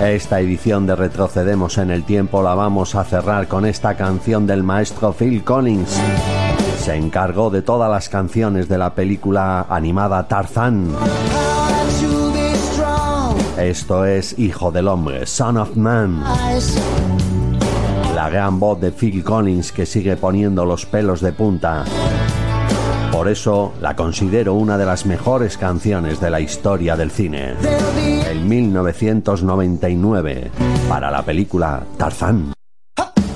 Esta edición de Retrocedemos en el Tiempo la vamos a cerrar con esta canción del maestro Phil Collins. Se encargó de todas las canciones de la película animada Tarzán. Esto es Hijo del Hombre, Son of Man. La gran voz de Phil Collins que sigue poniendo los pelos de punta. Por eso la considero una de las mejores canciones de la historia del cine. En 1999, para la película Tarzán.